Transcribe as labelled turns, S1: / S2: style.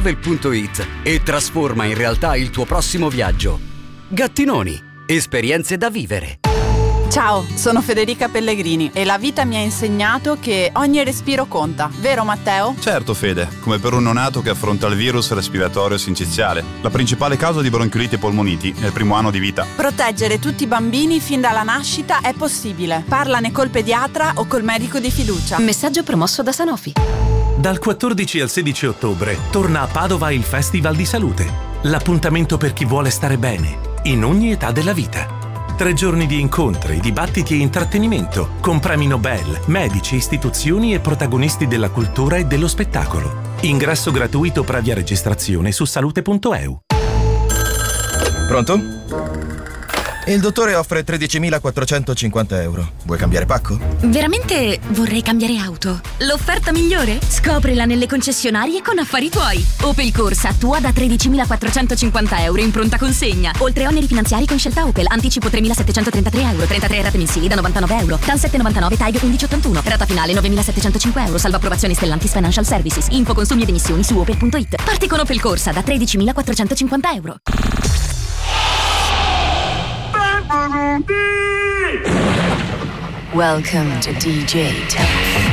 S1: Gattinonitravel.it e trasforma in realtà il tuo prossimo viaggio. Gattinoni, esperienze da vivere.
S2: Ciao, sono Federica Pellegrini e la vita mi ha insegnato che ogni respiro conta, vero Matteo?
S3: Certo Fede, come per un neonato che affronta il virus respiratorio sinciziale, la principale causa di bronchiolite e polmoniti nel primo anno di vita.
S2: Proteggere tutti i bambini fin dalla nascita è possibile. Parlane col pediatra o col medico di fiducia.
S4: Messaggio promosso da Sanofi.
S5: Dal 14 al 16 ottobre torna a Padova il Festival di Salute. L'appuntamento per chi vuole stare bene, in ogni età della vita. 3 giorni di incontri, dibattiti e intrattenimento, con premi Nobel, medici, istituzioni e protagonisti della cultura e dello spettacolo. Ingresso gratuito previa registrazione su salute.eu.
S6: Pronto? Il dottore offre 13.450 euro. Vuoi cambiare pacco?
S4: Veramente vorrei cambiare auto. L'offerta migliore? Scoprila nelle concessionarie con Affari Tuoi. Opel Corsa, tua da 13.450 euro in pronta consegna. Oltre oneri finanziari con scelta Opel. Anticipo 3.733 euro. 33 rate mensili da 99 euro. TAN 799, TAG 1181. Rata finale 9.705 euro. Salva approvazioni Stellantis Financial Services. Info consumi ed emissioni su opel.it. Parti con Opel Corsa da 13.450 euro.
S7: Welcome to DJ Time.